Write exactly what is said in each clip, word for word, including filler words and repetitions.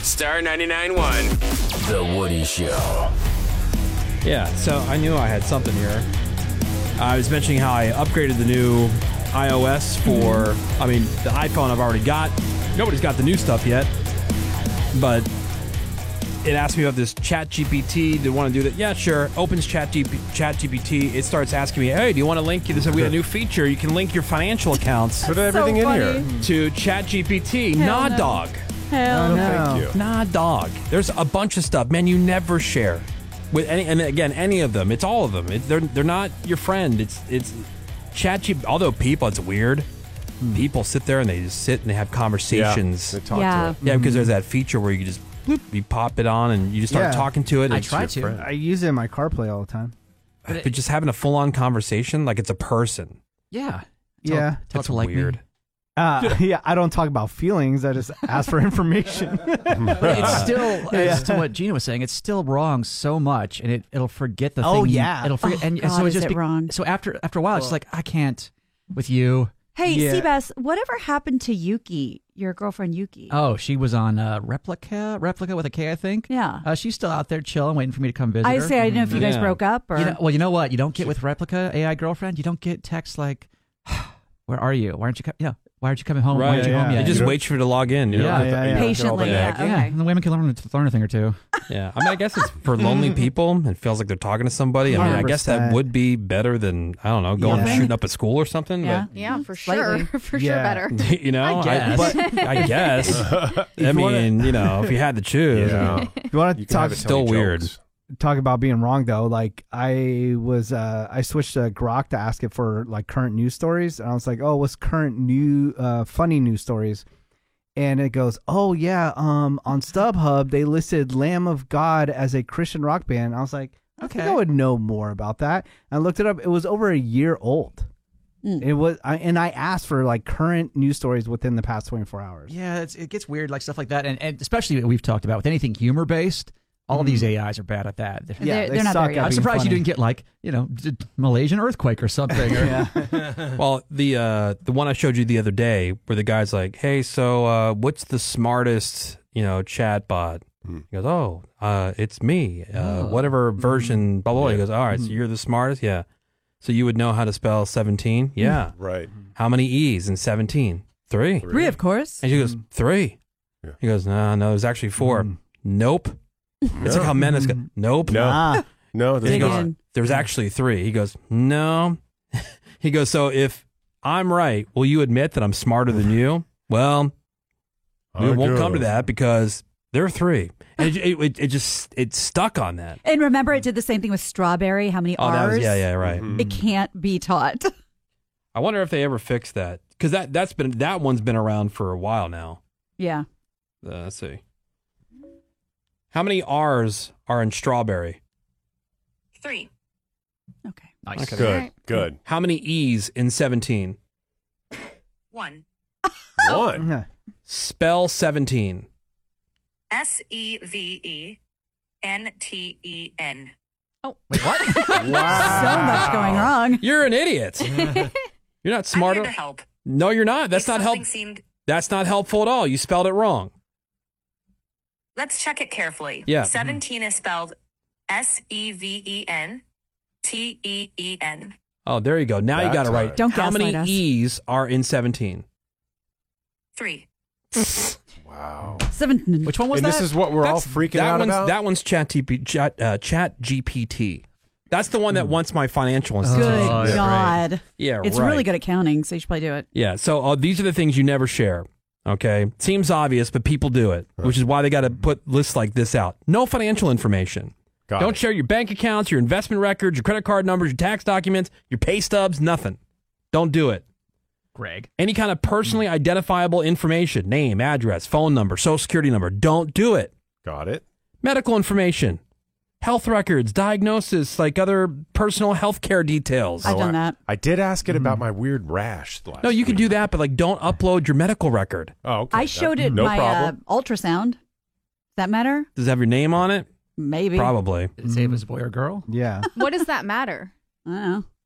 Star ninety-nine point one. The Woody Show. Yeah, so I knew I had something here. I was mentioning how I upgraded the new iOS for, I mean, the iPhone I've already got. Nobody's got the new stuff yet. But it asked me about this Chat G P T. Do you want to do that? Yeah, sure. Opens Chat G P, Chat G P T. It starts asking me, hey, do you want to link? This, we have a new feature. You can link your financial accounts. Put everything so in here. To Chat G P T. Hell Nah, no. dog. Hell Oh, no. thank you. Nah, dog. There's a bunch of stuff, man. You never share with any, and again, any of them. It's all of them. It, they're they're not your friend. It's it's ChatGPT. Although people, it's weird. People sit there and they just sit and they have conversations. Yeah, they talk Yeah. to it. Yeah, because there's that feature where you can just bloop, you pop it on and you just start Yeah. talking to it. I It's try your to. friend. I use it in my CarPlay all the time. But just having a full on conversation like it's a person. Yeah. Yeah. Tell it That's to like weird. me. Uh, yeah, I don't talk about feelings. I just ask for information. But it's still, Yeah. as to what Gina was saying, it's still wrong so much, and it it'll forget the thing. Oh, you- yeah. it'll forget, Oh, and, and so God, it is just it be- wrong? So after after a while, it's like I can't with you. Hey, Yeah. Seabass, whatever happened to Yuki, your girlfriend Yuki? Oh, she was on uh, Replica, Replica with a K, I think. Yeah. Uh, she's still out there chilling, waiting for me to come visit I her. say I didn't know if you guys Yeah. broke up or. You know, well, you know what? You don't get with Replica A I girlfriend. You don't get texts like, "Where are you? Why aren't you? Co- yeah, why aren't you coming home? Why aren't you yeah. home It yet?" just You waits for you to log in. You know? Yeah, yeah, yeah. Patiently, Yeah. yeah. yeah, Okay. and the women can learn learn a thing or two. Yeah, I mean, I guess it's for lonely people. It feels like they're talking to somebody. I mean, I guess that one hundred percent. would be better than I don't know, going and Yeah. shooting up at school or something. Yeah. Yeah, for Slightly. sure. For Yeah. sure better. But you know, I guess. but I guess. I you wanna- mean, you know, if you had to choose, Yeah. You want to You can talk have it tell still you weird. jokes. talk about being wrong though? Like I was, uh, I switched to Grok to ask it for like current news stories, and I was like, "Oh, what's current new, uh, funny news stories?" And it goes, "Oh yeah, um, on StubHub they listed Lamb of God as a Christian rock band." And I was like, "I think Okay. I would know more about that." And I looked it up. It was over a year old. Mm. It was, I, and I asked for like current news stories within the past twenty-four hours. Yeah, it's, it gets weird, like stuff like that, and, and especially what we've talked about with anything humor based. All Mhm. these A Is are bad at that. They're- Yeah, they're they not suck there at yet. I'm being surprised funny. you didn't get like you know d- Malaysian earthquake or something. Or, Yeah. well, the uh, the one I showed you the other day, where the guy's like, "Hey, so uh, what's the smartest, you know, chat bot?" Hmm. He goes, "Oh, uh, it's me. Uh, Oh. whatever version, blah blah." blah. He Yeah. goes, "All right, so you're the smartest, yeah. So you would know how to spell seventeen, yeah. Right. How many E's in seventeen? Three. Three, of course. And she goes, three. Yeah. He goes, no, no, there's actually four. Mm. Nope. It's like how men is. Nope. No. Ah, No, And he there's Dig goes, not. in. there's actually three. He goes, no. He goes, so if I'm right, will you admit that I'm smarter than you? Well, we I won't come to guess. that because there are three. And it, it, it just, it stuck on that. And remember, it did the same thing with strawberry. How many Oh, R's? that was, yeah, yeah, right. Mhm. It can't be taught. I wonder if they ever fixed that. Because that, that's been, that one's been around for a while now. Yeah. Uh, let's see. How many R's are in strawberry? Three. Okay. nice. Okay. Good. Right. Good. How many E's in seventeen? One. One. yeah. Spell seventeen. S E V E N T E N. Wait, what? Wow. So much going wrong. You're an idiot. You're not I'm here smarter. to help. No, you're not. That's If not help. something Seemed... That's not helpful at all. You spelled it wrong. Let's check it carefully. Yeah. seventeen is spelled S E V E N T E E N. Oh, there you go. Now you That's got it right. right. Don't How many gaslight us. E's are in seventeen? Three. Wow. Seven. Which one was And that? this is what we're all That's- freaking that out one's, about? That one's Chat, T P, Chat, uh, Chat G P T. That's the one that wants my financial Good institution. Oh, yeah, God. Yeah, It's right. really good at counting, so you should probably do it. Yeah, so uh, these are the things you never share. Okay, seems obvious, but people do it, which is why they got to put lists like this out. No financial information. Got Don't it. share your bank accounts, your investment records, your credit card numbers, your tax documents, your pay stubs, nothing. Don't do it. Greg. Any kind of personally identifiable information, name, address, phone number, social security number, don't do it. Got it. Medical information, health records, diagnosis, like other personal health care details. I've Oh, done I- that. I did ask it about my weird rash. Last No, you can week. do that, but like don't upload your medical record. Oh, okay. I That- showed it no my uh, problem. ultrasound. Does that matter? Does it have your name on it? Maybe. Probably. Did it say it was a boy or girl? Yeah. What does that matter? I don't know.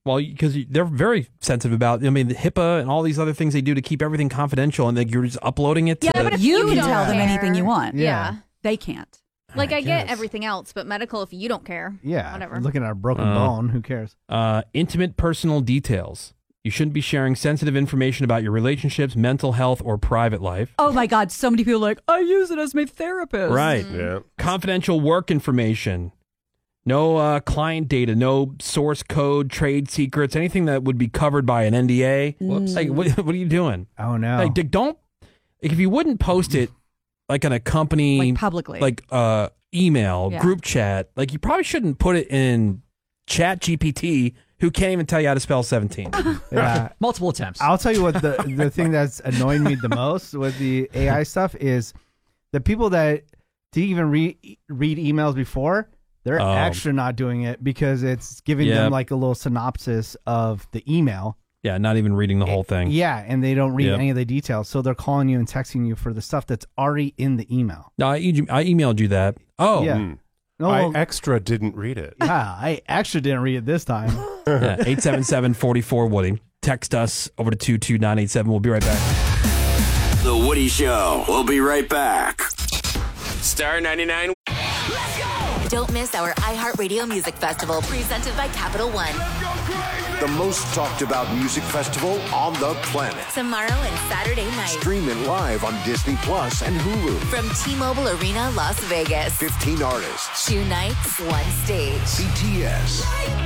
Well, because they're very sensitive about, I mean, the HIPAA and all these other things they do to keep everything confidential, and like you're just uploading it to Yeah, but if You you can don't tell them care. anything you want, Yeah. they can't. Like, I I, get guess. everything else, but medical, if you don't care, Yeah. whatever. Looking at a broken Uh, bone, who cares? Uh, intimate personal details. You shouldn't be sharing sensitive information about your relationships, mental health, or private life. Oh my God, so many people are like, I use it as my therapist. Right. Yeah. Confidential work information. No uh, client data, no source code, trade secrets, anything that would be covered by an N D A. Whoops. Like, what, what are you doing? Oh, no. Like, d- don't, like, if you wouldn't post it like on a company, Like publicly. like uh, email, Yeah. group chat, like you probably shouldn't put it in Chat G P T, who can't even tell you how to spell seventeen. Yeah. Multiple attempts. I'll tell you what the the thing that's annoying me the most with the A I stuff is the people that didn't even read read emails before, they're Oh. extra not doing it because it's giving Yep. them like a little synopsis of the email. Yeah, not even reading the whole thing. Yeah, and they don't read Yep. any of the details, so they're calling you and texting you for the stuff that's already in the email. No, I, e- I emailed you that. Oh, Yeah. Mm. No, I extra didn't read it. yeah, I actually didn't read it this time. yeah, eight seven seven, four four, Woody. Text us over to two two nine eight seven. We'll be right back. The Woody Show. We'll be right back. Star ninety-nine. Don't miss our iHeartRadio Music Festival presented by Capital One. The most talked about music festival on the planet. Tomorrow and Saturday night Stream it live on Disney Plus and Hulu. from T-Mobile Arena, Las Vegas. fifteen artists. Two nights, one stage. B T S.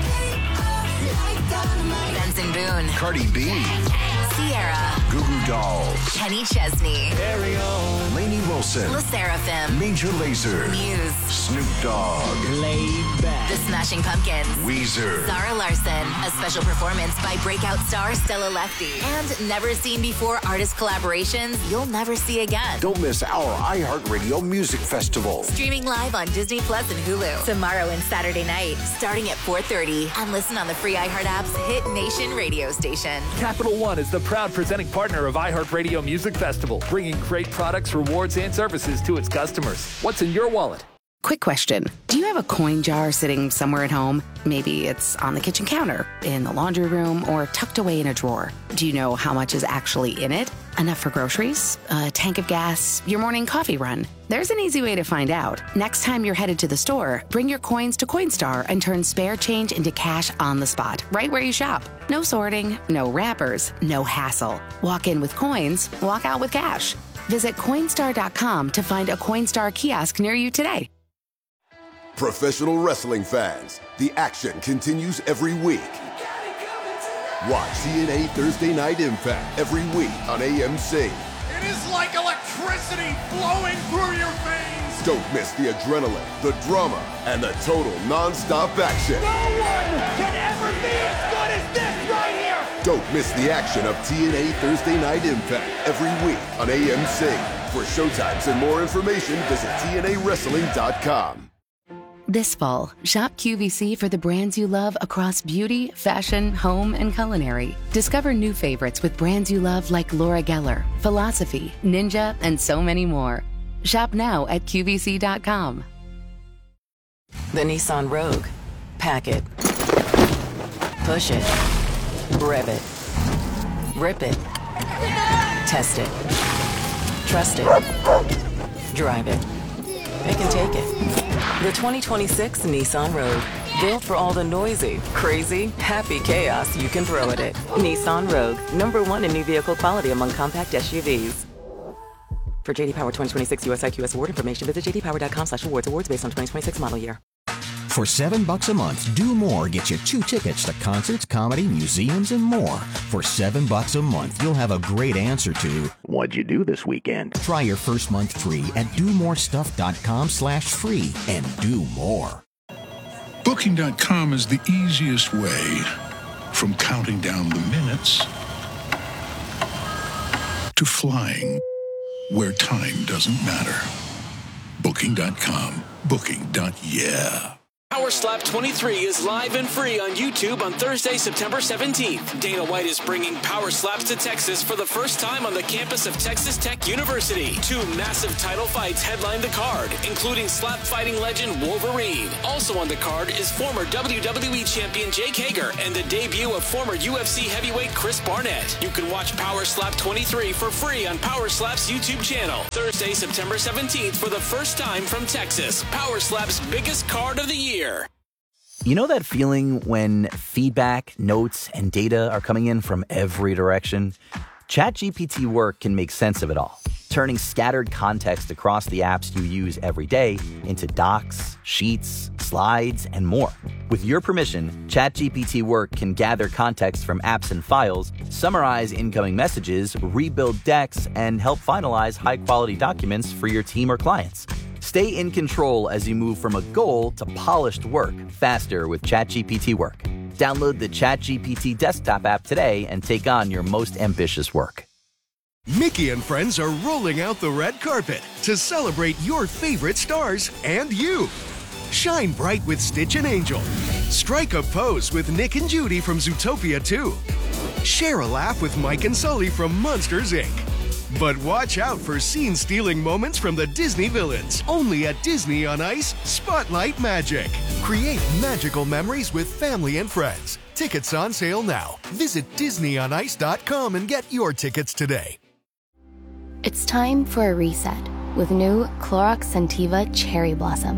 Benson Boone, Cardi B. Sierra, Goo Goo Dolls. Kenny Chesney, Lainey Wilson. La Seraphim, Major Lazer. Muse, Snoop Dogg. The Smashing Pumpkins, Weezer. Zara Larson, a special performance by breakout star Stella Lefty, and never seen before artist collaborations you'll never see again. Don't miss our iHeartRadio Music Festival. Streaming live on Disney Plus and Hulu tomorrow and Saturday night, starting at four thirty, and listen on the free iHeart app's Hit Nation radio station. Capital One is the proud presenting partner of iHeartRadio Music Festival, bringing great products, rewards, and services to its customers. What's in your wallet? Quick question. Do you have a coin jar sitting somewhere at home? Maybe it's on the kitchen counter, in the laundry room, or tucked away in a drawer. Do you know how much is actually in it? Enough for groceries? A tank of gas? Your morning coffee run? There's an easy way to find out. Next time you're headed to the store, bring your coins to Coinstar and turn spare change into cash on the spot, right where you shop. No sorting, no wrappers, no hassle. Walk in with coins, walk out with cash. Visit Coinstar dot com to find a Coinstar kiosk near you today. Professional wrestling fans, the action continues every week. Watch T N A Thursday Night Impact every week on A M C. It is like electricity flowing through your veins. Don't miss the adrenaline, the drama, and the total non-stop action. No one can ever be as good as this right here. Don't miss the action of T N A Thursday Night Impact every week on A M C. For showtimes and more information, visit T N A wrestling dot com. This fall, shop Q V C for the brands you love across beauty, fashion, home, and culinary. Discover new favorites with brands you love like Laura Geller, Philosophy, Ninja, and so many more. Shop now at Q V C dot com. The Nissan Rogue. Pack it. Push it. Rev it. Rip it. Test it. Trust it. Drive it. It can take it. The twenty twenty-six Nissan Rogue. Built for all the noisy, crazy, happy chaos you can throw at it. Nissan Rogue. Number one in new vehicle quality among compact S U Vs. For J D Power twenty twenty-six U S I Q S award information, visit j d power dot com slash awards. Awards based on twenty twenty-six model year. For seven bucks a month, Do More gets you two tickets to concerts, comedy, museums, and more. For seven bucks a month, you'll have a great answer to what'd you do this weekend? Try your first month free at do more stuff dot com slash free and do more. Booking dot com is the easiest way from counting down the minutes to flying where time doesn't matter. Booking dot com. Booking. Yeah. Power Slap twenty-three is live and free on YouTube on Thursday, September seventeenth. Dana White is bringing Power Slaps to Texas for the first time on the campus of Texas Tech University. Two massive title fights headline the card, including slap fighting legend Wolverine. Also on the card is former W W E champion Jake Hager and the debut of former U F C heavyweight Chris Barnett. You can watch Power Slap twenty-three for free on Power Slap's YouTube channel. Thursday, September seventeenth for the first time from Texas. Power Slap's biggest card of the year. You know that feeling when feedback, notes, and data are coming in from every direction? ChatGPT Work can make sense of it all, turning scattered context across the apps you use every day into docs, sheets, slides, and more. With your permission, ChatGPT Work can gather context from apps and files, summarize incoming messages, rebuild decks, and help finalize high-quality documents for your team or clients. Stay in control as you move from a goal to polished work faster with ChatGPT Work. Download the ChatGPT desktop app today and take on your most ambitious work. Mickey and friends are rolling out the red carpet to celebrate your favorite stars and you. Shine bright with Stitch and Angel. Strike a pose with Nick and Judy from Zootopia two. Share a laugh with Mike and Sully from Monsters, Incorporated. But watch out for scene-stealing moments from the Disney villains. Only at Disney on Ice, Spotlight Magic. Create magical memories with family and friends. Tickets on sale now. Visit disney on ice dot com and get your tickets today. It's time for a reset with new Clorox Scentiva Cherry Blossom.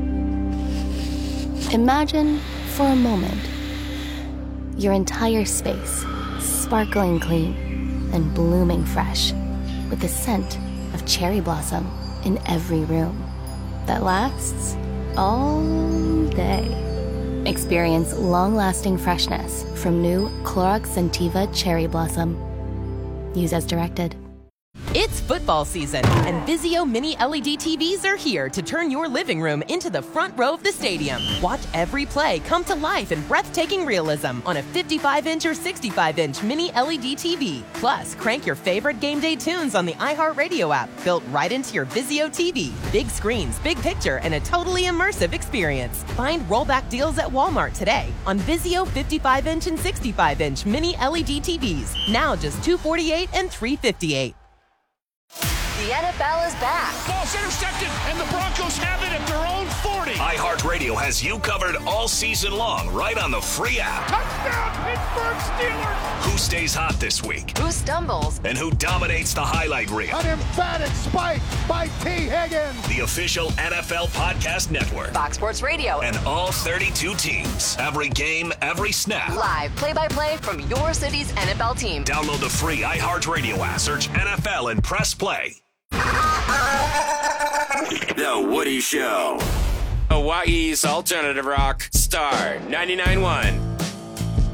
Imagine, for a moment, your entire space sparkling clean and blooming fresh, with the scent of cherry blossom in every room that lasts all day. Experience long-lasting freshness from new Clorox Scentiva Cherry Blossom. Use as directed. It's football season, and Vizio Mini L E D T Vs are here to turn your living room into the front row of the stadium. Watch every play come to life in breathtaking realism on a fifty-five inch or sixty-five inch Mini L E D T V. Plus, crank your favorite game day tunes on the iHeartRadio app, built right into your Vizio T V. Big screens, big picture, and a totally immersive experience. Find rollback deals at Walmart today on Vizio fifty-five inch and sixty-five inch Mini L E D T Vs. Now just two hundred forty-eight dollars and three hundred fifty-eight dollars. The N F L is back. Ball's intercepted, and the Broncos have it at their own forty. iHeartRadio has you covered all season long, right on the free app. Touchdown, Pittsburgh Steelers! Who stays hot this week? Who stumbles? And who dominates the highlight reel? An emphatic spike by T. Higgins. The official N F L Podcast Network. Fox Sports Radio. And all thirty-two teams. Every game, every snap. Live play-by-play from your city's N F L team. Download the free iHeartRadio app. Search N F L and press play. The Woody Show. Hawaii's alternative rock, Star ninety-nine point one.